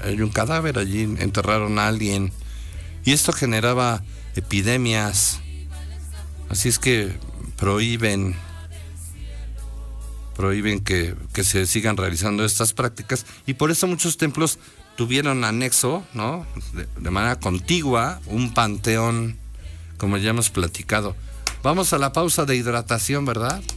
hay un cadáver allí, enterraron a alguien. Y esto generaba epidemias. Así es que prohíben que se sigan realizando estas prácticas. Y por eso muchos templos tuvieron anexo, ¿no? De manera contigua, un panteón, como ya hemos platicado. Vamos a la pausa de hidratación, ¿verdad?